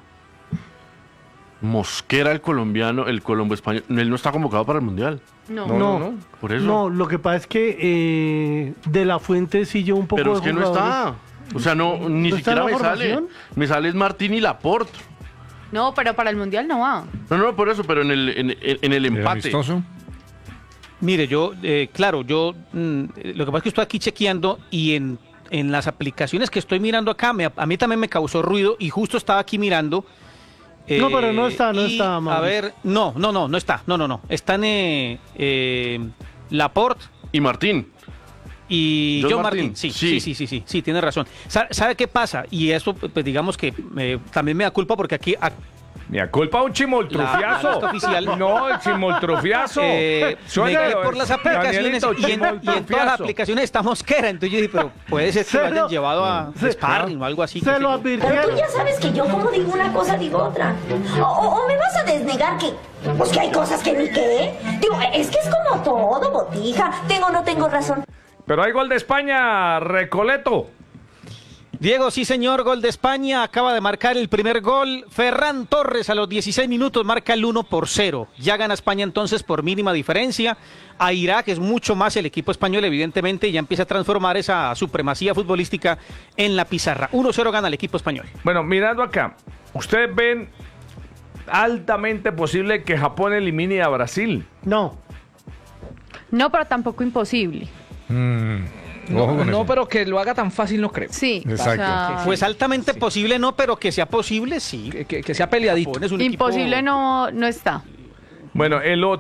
Mosquera, el colombiano, el colombo español, él no está convocado para el Mundial. No. No, Por eso. no, lo que pasa es que eh, De La Fuente siguió un poco Pero de es que no jugadores. está. O sea, no, ni ¿No está siquiera en la me sale. formación? Me sale es Martín y Laporte. No, pero para el Mundial no va. No, no, por eso, pero en el, en, en- en el empate. amistoso? Mire, yo, eh, claro, yo, mm, lo que pasa es que estoy aquí chequeando y en, en las aplicaciones que estoy mirando acá, me- a mí también me causó ruido y justo estaba aquí mirando. eh, No, pero no está, no y, está, A Mauricio. ver, no, no, no, no está, no, no, no. Están eh, eh, Laporte y Martín. y John John Martín, Martín. Sí, sí. sí, sí, sí, sí, sí, tiene razón. Sa- ¿Sabe qué pasa? Y eso, pues digamos que eh, también me da culpa porque aquí... a- Me culpa un chimoltrufiazo. La- la lista oficial. No, el chimoltrufiazo. Eh, me Suena- guié por las aplicaciones Danielito, y en, y en todas las chimoltrufiazo. aplicaciones está Mosquera. Entonces yo dije, pero puede ser que Se lo hayan lo- llevado a se- sparring o algo así. Se qué sé lo yo. advirtieron. Pero tú ya sabes que yo como digo una cosa, digo otra. O, o- o me vas a desnegar que, pues que hay cosas que ni qué. Digo, es que es como todo, botija. Tengo o no tengo razón. Pero hay gol de España, Recoleto. Diego, sí señor, gol de España, acaba de marcar el primer gol. Ferran Torres a los dieciséis minutos marca el uno por cero. Ya gana España entonces por mínima diferencia. A Irak es mucho más el equipo español, evidentemente, y ya empieza a transformar esa supremacía futbolística en la pizarra. uno cero gana el equipo español. Bueno, mirando acá, ustedes ven altamente posible que Japón elimine a Brasil. No. No, pero tampoco imposible. Mm, ojo No, con no, eso. pero que lo haga tan fácil no creo. Sí. Exacto. o sea, Pues altamente posible no, pero que sea posible sí. Que, que- que sea peleadito. Japón es un imposible equipo- no, no está. Bueno, el otro,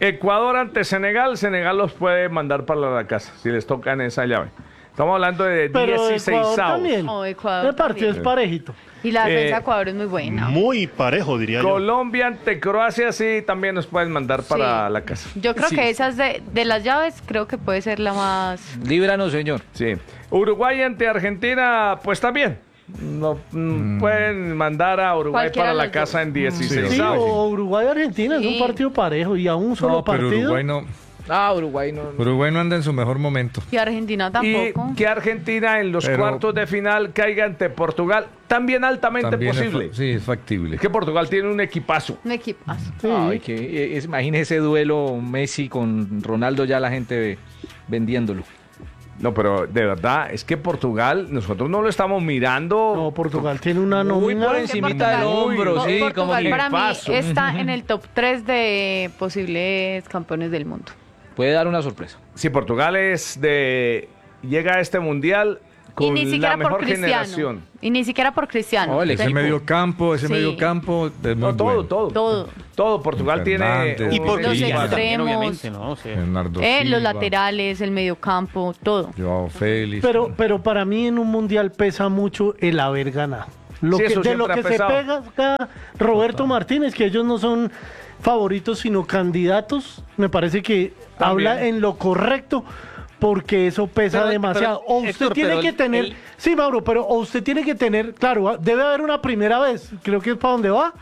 Ecuador ante Senegal, Senegal los puede mandar para la casa, si les toca en esa llave. Estamos hablando de dieciséis Ecuador avos. también. Oh, Ecuador El partido también. es parejito. Y la defensa Eh, de Ecuador es muy buena. Muy parejo, diría yo. Colombia ante Croacia, sí, también nos pueden mandar para Sí. la casa. Yo creo Sí. que esas de, de las llaves, creo que puede ser la más... Líbranos, señor. Sí. Uruguay ante Argentina, pues también. No, mm, pueden mandar a Uruguay Cualquiera para de la los casa dos. en dieciséis Sí, avos. o Uruguay-Argentina es Sí. un partido parejo y a un solo No, pero partido. Uruguay no, Ah, Uruguay no. Uruguay no anda en su mejor momento. Y Argentina Y tampoco. que Argentina en los Pero- cuartos de final caiga ante Portugal, también altamente También es posible. fa- sí, es factible. Es que Portugal tiene un equipazo. Un equipazo. Ay, que, es, imagínese ese duelo Messi con Ronaldo, ya la gente ve- vendiéndolo. No, pero de verdad, es que Portugal, nosotros no lo estamos mirando. No, Portugal tiene una Muy nómina. por Que encimita del Portugal- hombro, Po- sí, como Portugal que para mí paso. está en el top tres de posibles campeones del mundo. puede dar una sorpresa. Si Portugal es de llega a este mundial Y con ni la siquiera mejor por Cristiano. generación. Y ni siquiera por Cristiano. Oh, ese Tipo, medio campo, ese Sí. medio campo es muy No, todo, bueno. todo, Todo. todo. Portugal Fernández, tiene Y un por Los equipo. Cristiano también, extremos. obviamente, ¿no? O sea, Bernardo Eh, los Silva, laterales, el mediocampo, todo. Joao Félix. Pero, pero para mí en un mundial pesa mucho el haber ganado. Lo Sí, que, eso de lo siempre que ha se pesado. pega acá Roberto Martínez, que ellos no son favoritos sino candidatos, me parece que También. habla en lo correcto porque eso pesa Pero- demasiado. pero, o usted Héctor, tiene pero que el- tener, el- sí Mauro, pero o usted tiene que tener, claro, debe haber una primera vez, creo que es para donde va.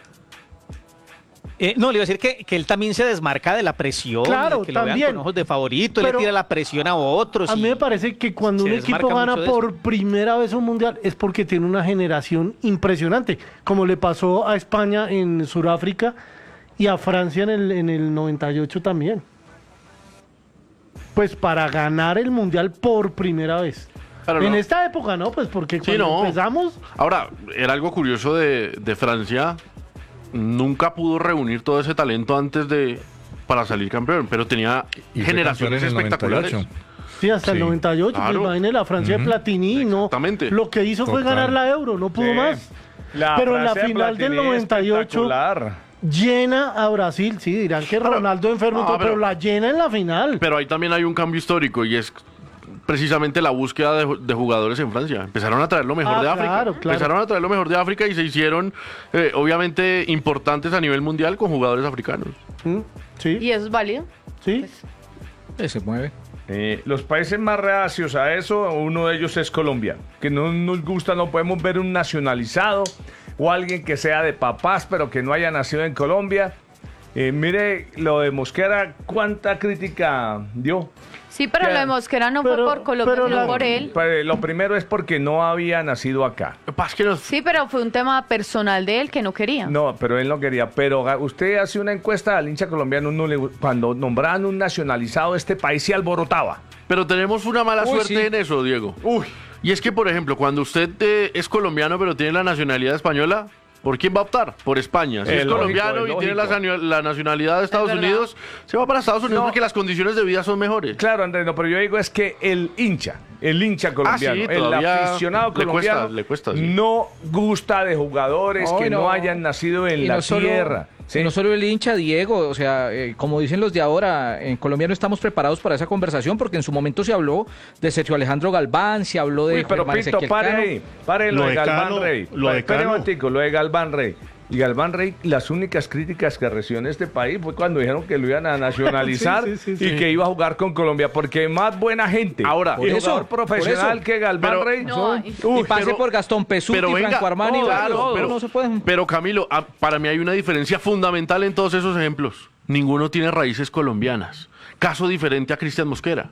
Eh, no, le iba a decir que, que él también se desmarca de la presión, Claro, de que lo vean también. con ojos de favorito, Pero le tira la presión a otros. A y- mí me parece que cuando se un equipo desmarca gana mucho de eso. por primera vez un mundial es porque tiene una generación impresionante, como le pasó a España en Sudáfrica y a Francia en el, en el noventa y ocho también. Pues para ganar el mundial por primera vez. Pero en no. esta época no, pues porque Sí, cuando no. empezamos, Ahora, era algo curioso de, de Francia. Nunca pudo reunir todo ese talento antes de para salir campeón, pero tenía Y fue generaciones campeón en el espectaculares. noventa y ocho. sí, hasta el Sí, noventa y ocho, claro. pues imagínate la Francia de Platini, no, Exactamente. lo que hizo fue Total. ganar la Euro, no pudo Sí. más. La Pero en la Francia de final del Platini noventa y ocho espectacular. llena a Brasil, sí, dirán que Ronaldo enfermo, y no, todo, pero, pero- la llena en la final. Pero ahí también hay un cambio histórico y es precisamente la búsqueda de, ju- de jugadores en Francia. Empezaron a traer lo mejor Ah, de África. claro, claro. Empezaron a traer lo mejor de África y se hicieron, eh, obviamente, importantes a nivel mundial con jugadores africanos. ¿Mm? Sí, ¿Y eso es válido? sí. Eh, se mueve. Eh, los países más reacios a eso, uno de ellos es Colombia, que no nos gusta, no podemos ver un nacionalizado o alguien que sea de papás pero que no haya nacido en Colombia. Eh, mire lo de Mosquera, cuánta crítica dio. Sí, pero ¿Qué? lo de Mosquera no Pero- fue por Colombia, pero sino la- por él. Pues, lo primero es porque no había nacido acá. Lo que pasa es que nos- Sí, pero fue un tema personal de él que no quería. No, pero él no quería. Pero ga- usted hace una encuesta al hincha colombiano, no le- cuando nombraban un nacionalizado, este país se alborotaba. Pero tenemos una mala Uy, suerte sí. en eso, Diego. Uy, Y es que, por ejemplo, cuando usted eh, es colombiano pero tiene la nacionalidad española, ¿por quién va a optar? Por España. Si Es es lógico, colombiano es y tiene la, lógico. sanio- la nacionalidad de Estados verdad. Unidos, se va para Estados Unidos No. porque las condiciones de vida son mejores. claro, Andrés, no, pero yo digo es que el hincha, el hincha colombiano, sí, el todavía aficionado le cuesta, colombiano, le cuesta, sí. no gusta de jugadores No, que y no, no- hayan nacido en Y la no solo- tierra. ¿sí? y no solo el hincha, Diego, o sea, eh, como dicen los de ahora, en Colombia no estamos preparados para esa conversación porque en su momento se habló de Sergio Alejandro Galván, se habló de Uy, pero Germán Pinto, Ezequiel pare Cano. ahí, pare lo, Lo de de Galván Cano, Rey. lo de Espere un Cano. momentico, lo de Galván Rey. Y Galván Rey, las únicas críticas que recibió en este país fue cuando dijeron que lo iban a nacionalizar Sí, sí, sí, y sí. que iba a jugar con Colombia, porque más buena gente Ahora, y por eso, jugador por profesional eso. que Galván Pero- Rey. No, son- y- Uy, y pase pero- por Gastón Pesuti, pero venga, Franco Armani, todo, claro, claro, pero- no se puede. Pero Camilo, ah, para mí hay una diferencia fundamental en todos esos ejemplos. Ninguno tiene raíces colombianas. Caso diferente a Cristian Mosquera.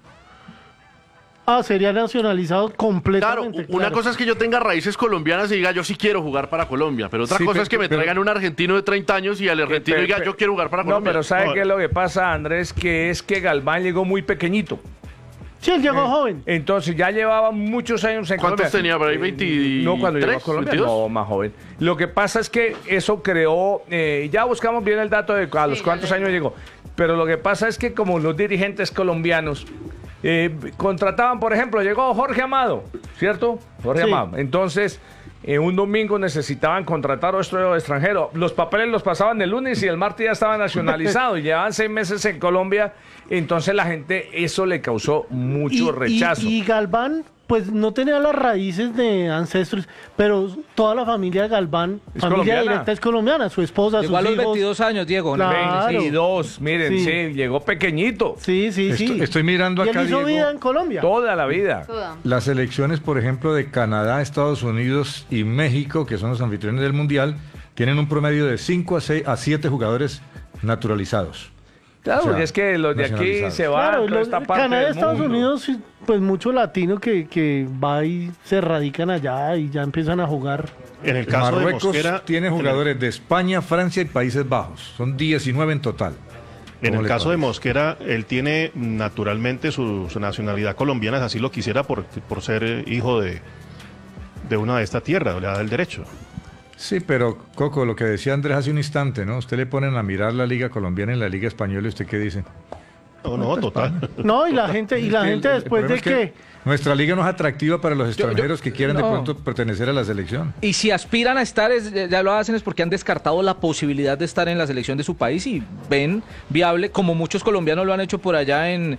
Ah, sería nacionalizado Claro, completamente. una claro. cosa es que yo tenga raíces colombianas y diga yo sí quiero jugar para Colombia, pero otra Sí, cosa pero- es que me pero- traigan un argentino de treinta años y al argentino Pe- diga pe- yo quiero jugar para No, Colombia. pero ¿sabe No. qué es lo que pasa, Andrés? Que es que Galván llegó muy pequeñito. Sí, él llegó joven. Entonces ya llevaba muchos años en ¿Cuántos Colombia. tenía por ahí? Eh, ¿veintitrés, No, cuando llegó a Colombia, veintidós? no, más joven. Lo que pasa es que eso creó, eh, ya buscamos bien el dato de a los ya cuántos le- años llegó, pero lo que pasa es que como los dirigentes colombianos eh, contrataban, por ejemplo, llegó Jorge Amado, ¿cierto? Jorge Sí. Amado. Entonces eh, un domingo necesitaban contratar otro extranjero. Los papeles los pasaban el lunes y el martes ya estaba nacionalizado. Y llevaban seis meses en Colombia. Entonces la gente, eso le causó mucho Y- rechazo. Y, y Galván, pues no tenía las raíces de ancestros, pero toda la familia de Galván, Es familia colombiana. directa, es colombiana, su esposa, Llegó sus a los hijos. veintidós años, Diego. Claro. veintidós, miren, sí. Sí. llegó pequeñito. Sí, sí, sí. Estoy, estoy mirando Y acá, él hizo Diego, vida en Colombia. Toda la vida. las selecciones, por ejemplo, de Canadá, Estados Unidos y México, que son los anfitriones del Mundial, tienen un promedio de cinco a seis a siete jugadores naturalizados. Claro, O sea, porque es que los de aquí nacionalizados. se van Claro, a toda los- esta parte Canadá, del Estados mundo. Unidos, sí, pues mucho latino que, que va y se radican allá y ya empiezan a jugar. En el caso de Marruecos Mosquera, tiene en el- jugadores de España, Francia y Países Bajos. Son diecinueve en total. En ¿Cómo el le caso de parece? Mosquera, él tiene naturalmente su, su nacionalidad colombiana, si así lo quisiera por, por ser eh, hijo de, de una de esta tierra, le da el derecho. Sí, pero Coco, lo que decía Andrés hace un instante, ¿no? Usted le ponen a mirar la Liga Colombiana y la Liga Española y usted qué dice. No, no, total. No, y la gente, y la El- gente el- el después problema de es que... Nuestra liga no es atractiva para los extranjeros que quieren de no. pronto pertenecer a la selección. Y si aspiran a estar, es- ya lo hacen es porque han descartado la posibilidad de estar en la selección de su país y ven viable, como muchos colombianos lo han hecho por allá en,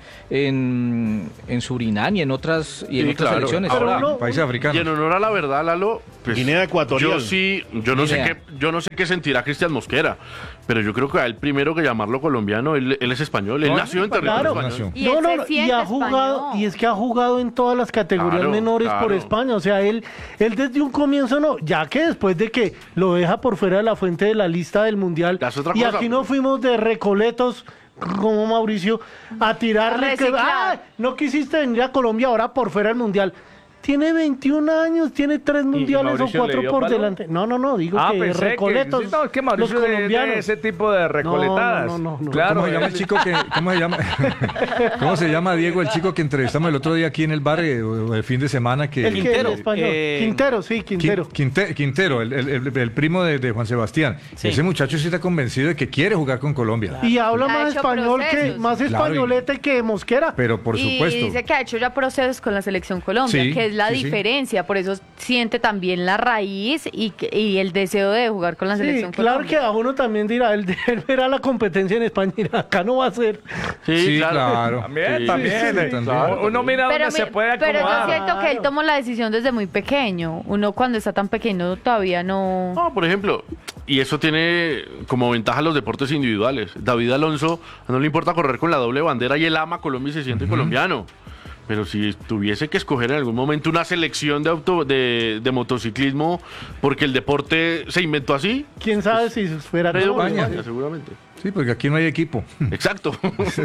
en, en Surinam y en otras, y en Sí, otras claro. selecciones. Ahora, uno- Países africanos. Y en honor a la verdad, Lalo, pues, Guinea Ecuatorial. yo sí, yo no sé Guinea. qué, yo no sé qué sentirá Cristian Mosquera, pero yo creo que a él primero que llamarlo colombiano, él, él es español, él No, nació en territorio claro. español. No, Y él no, se no, y siente ha jugado, español. y es que ha jugado en todas las categorías Claro, menores por claro. España. O sea, él, él desde un comienzo no, ya que después de que lo deja por fuera de la fuente de la lista del mundial, Ya es otra y cosa. aquí no fuimos de recoletos como Mauricio a tirarle A que reciclar. "Ah, no quisiste venir a Colombia ahora por fuera del mundial. Tiene veintiún años, tiene tres mundiales o Mauricio le cuatro dio por palo? delante. No, no, no, digo Ah, que pensé recoletos. que, sí, no, es que los Mauricio es de- de colombianos. ese tipo de recoletadas. No, no, no, no. Claro, ¿Cómo se llama el él- chico que, cómo se llama, cómo se llama Diego, el chico que entrevistamos el otro día aquí en el bar eh, o el fin de semana que El que Quintero, el español. eh, Quintero, sí, Quintero. Quin- Quinte- Quintero, el, el- el- el primo de, de Juan Sebastián. Sí. Ese muchacho sí está convencido de que quiere jugar con Colombia. Y habla Ha más hecho español que procesos. más Claro, y- españolete que Mosquera. Pero por y supuesto. dice que ha hecho ya procesos con la selección Colombia, Sí, que es la sí, sí. diferencia, por eso siente también la raíz y, que- y el deseo de jugar con la Sí, selección claro Colombia. que a uno también dirá, él, él verá la competencia en España y dirá, acá no va a ser. Sí, claro. También, Sí, también. sí, eh, también. claro. Uno mira Pero, dónde se mi- puede pero yo acomodar. siento que él tomó la decisión desde muy pequeño. Uno cuando está tan pequeño todavía no... No, por ejemplo, y eso tiene como ventaja los deportes individuales. David Alonso no le importa correr con la doble bandera y él ama Colombia y se siente colombiano. Pero si tuviese que escoger en algún momento una selección de auto de, de motociclismo porque el deporte se inventó así, ¿Quién sabe si fuera Rey de no, España, no, seguramente. Sí, porque aquí no hay equipo. Exacto.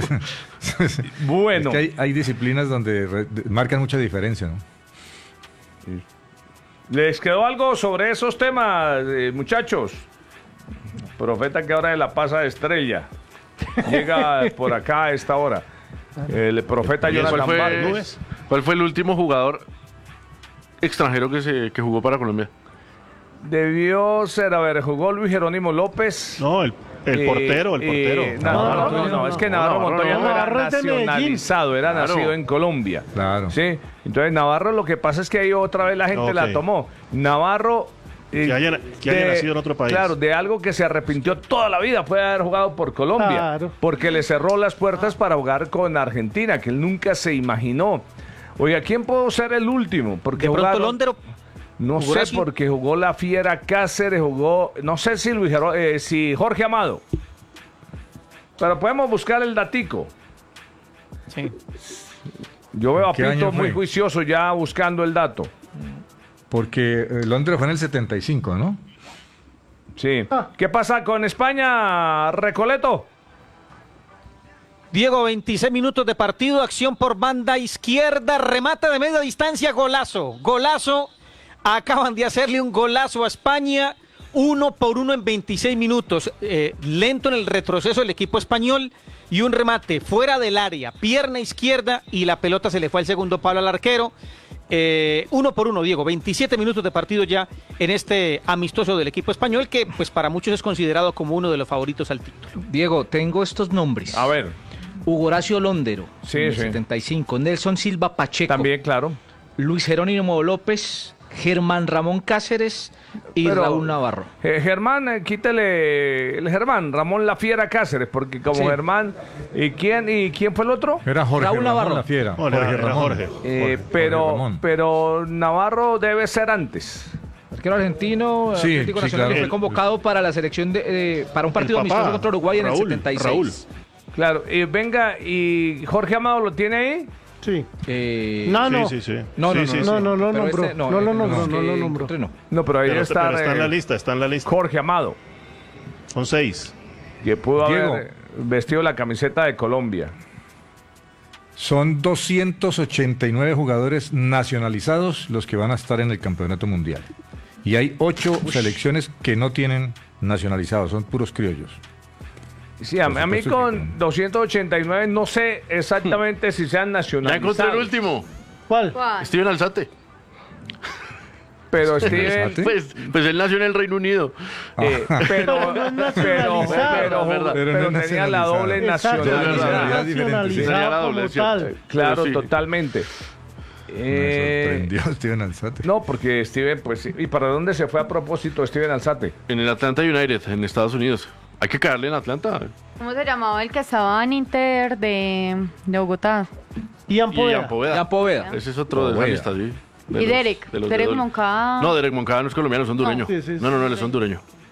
Bueno. Es que hay, hay disciplinas donde re- de- marcan mucha diferencia, ¿no? ¿Les quedó algo sobre esos temas, eh, muchachos? Profeta que ahora de la pasa de estrella. Llega por acá a esta hora. El profeta ¿Y cuál Jonathan fue, Vargas. cuál fue el último jugador extranjero que se que jugó para Colombia? Debió ser, a ver, jugó Luis Jerónimo López. No, el, el Eh, portero, el portero. eh, no, no, no, no, no, es que Navarro Navarro Montoya no. no era Navarro es de Medellín. nacionalizado, era Claro. nacido en Colombia. Claro. Sí, entonces Navarro lo que pasa es que ahí otra vez la gente Ok. la tomó. Navarro... eh, Que haya- que haya nacido en otro país. Claro, de algo que se arrepintió toda la vida, puede haber jugado por Colombia. Claro. Porque le cerró las puertas para jugar con Argentina, que él nunca se imaginó. Oiga, ¿quién pudo ser el último? Porque De pronto jugaron- Londero. no ¿Jugó sé, así? porque jugó la Fiera Cáceres, jugó, no sé si Luis Jero- eh, si Jorge Amado. Pero podemos buscar el datico. Sí. Yo veo a ¿Qué Pito año muy fue? juicioso ya buscando el dato. Porque eh, Londres fue en el setenta y cinco, ¿no? Sí. ¿Qué pasa con España, Recoleto? Diego, veintiséis minutos de partido, acción por banda izquierda, remata de media distancia, golazo, golazo. Acaban de hacerle un golazo a España, uno por uno en veintiséis minutos. Eh, lento en el retroceso del equipo español y un remate fuera del área, pierna izquierda y la pelota se le fue al segundo palo al arquero. Eh, uno por uno, Diego, veintisiete minutos de partido ya en este amistoso del equipo español que pues para muchos es considerado como uno de los favoritos al título. Diego, tengo estos nombres. A ver. Hugo Horacio Londero, Sí, en el sí. setenta y cinco. Nelson Silva Pacheco. También, claro. Luis Jerónimo López Germán Ramón Cáceres y Pero, Raúl Navarro. Eh, Germán, eh, quítele el Germán, Ramón La Fiera Cáceres, porque como Sí. Germán, ¿y quién y quién fue el otro? Era Jorge Raúl Ramón Navarro. La Fiera. No, era- Jorge era Ramón. Jorge. Eh, Jorge- pero, Jorge Ramón. pero Navarro debe ser antes. Arquero argentino, Sí, Atlético sí, Nacional, claro. que fue El- convocado para la selección de, eh, para un partido el papá, amistoso contra Uruguay en Raúl, el setenta y seis. Raúl. Claro, y venga, ¿y Jorge Amado lo tiene ahí? Sí. Eh, No, no. Sí, sí, sí. No, no, Sí, no, sí, no, sí. no, no lo pero nombró. este- no, lo eh, nombró, es no que lo nombró. encontré no. No, pero ahí Pero, está, pero está en la eh, lista, está en la lista. Jorge Amado, Son seis. que pudo Diego. haber vestido la camiseta de Colombia. Son doscientos ochenta y nueve jugadores nacionalizados los que van a estar en el Campeonato Mundial. Y hay ocho selecciones que no tienen nacionalizados, son puros criollos. Sí, a, Por a mí supuesto que con con- doscientos ochenta y nueve no sé exactamente si sean Ya nacionalizados. encontré el último. ¿Cuál? Steven Alzate. Pero Steven, ¿Alzate? Pues, pues él nació en el Reino Unido. eh, pero, Pero no es pero, nacionalizado. pero, Verdad. pero Pero no es tenía la nacionalizado. doble Exacto, nacionalidad. verdad. diferente, sí. Sería la nacionalizado doble, como ¿cierto? tal. Claro, Pero sí. totalmente. Me Eh, sorprendió Steven Alzate. no, porque Steven, pues, sí. ¿Y para dónde se fue a propósito Steven Alzate? En el Atlanta United, en Estados Unidos. Hay que caerle en Atlanta. ¿Cómo se llamaba el que estaba en Inter de, de Bogotá? Ian Y Poveda. Ian Poveda. Ian Poveda. Ese es otro de esa Poveda. lista, sí. De Y los- Derek. de los Derek de doble. Moncada. No, Derek Moncada no es colombiano, es hondureño. Sí, sí, sí. No, no, no, él es hondureño.